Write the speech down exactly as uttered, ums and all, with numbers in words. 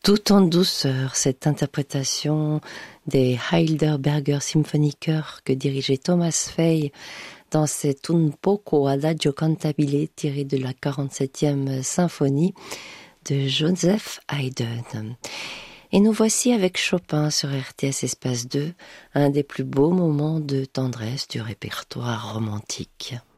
Tout en douceur, cette interprétation des Heidelberger Symphoniker que dirigeait Thomas Fay dans cet Un poco adagio cantabile tiré de la quarante-septième symphonie de Joseph Haydn. Et nous voici avec Chopin sur R T S Espace deux, un des plus beaux moments de tendresse du répertoire romantique.